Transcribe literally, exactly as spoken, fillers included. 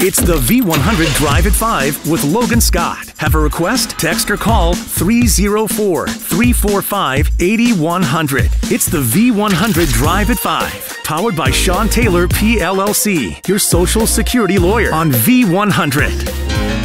It's the V one hundred Drive at five with Logan Scott. Have a request? Text or call three oh four, three four five, eight one zero zero. It's the V one hundred Drive at five. Powered by Sean Taylor P L L C, your Social Security lawyer on V one hundred.